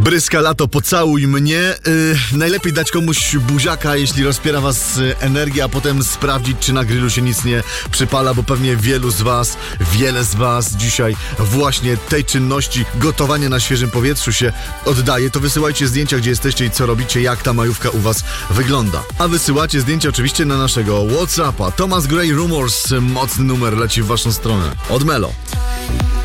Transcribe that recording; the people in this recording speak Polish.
Bryska lato, pocałuj mnie. Najlepiej dać komuś buziaka, jeśli rozpiera was energia, a potem sprawdzić, czy na grillu się nic nie przypala, bo pewnie wiele z was dzisiaj właśnie tej czynności gotowania na świeżym powietrzu się oddaje. To wysyłajcie zdjęcia, gdzie jesteście i co robicie, jak ta majówka u was wygląda. A wysyłacie zdjęcia oczywiście na naszego WhatsAppa. Thomas Gray Rumors, mocny numer leci w waszą stronę. Od Melo.